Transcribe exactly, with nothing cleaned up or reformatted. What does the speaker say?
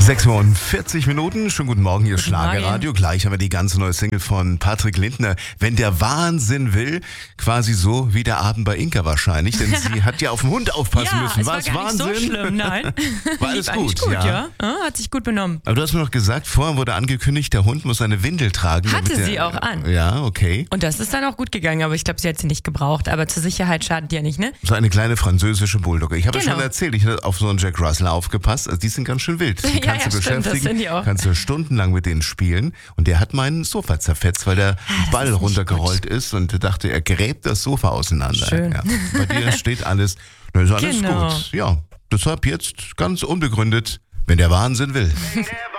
sechs Uhr und vierzig Minuten, schönen guten Morgen, hier ist Guten Schlagerradio. Morgen. Gleich haben wir die ganz neue Single von Patrick Lindner, Wenn der Wahnsinn will, quasi so wie der Abend bei Inka wahrscheinlich, denn sie hat ja auf den Hund aufpassen ja, müssen. es war war es gar Wahnsinn? nicht so schlimm, nein. War alles Lief gut, eigentlich gut, ja. ja. ja. Hat sich gut benommen. Aber du hast mir noch gesagt, vorher wurde angekündigt, der Hund muss eine Windel tragen. Hatte damit sie der, auch an. Ja, okay. Und das ist dann auch gut gegangen, aber ich glaube, sie hat sie nicht gebraucht. Aber zur Sicherheit schadet die ja nicht, ne? So eine kleine französische Bulldogge. Ich habe ja Genau. schon erzählt, ich habe auf so einen Jack Russell aufgepasst. Also die sind ganz schön wild. Die Ja, kannst ja, du stimmt, das beschäftigen, sind die auch. kannst du stundenlang mit denen spielen. Und der hat mein Sofa zerfetzt, weil der das Ball ist nicht runtergerollt ist und dachte, er gräbt das Sofa auseinander. Schön. Ja. Bei dir steht alles, na, ist alles Genau. gut. Ja, deshalb jetzt ganz unbegründet, wenn der Wahnsinn will. Wenn der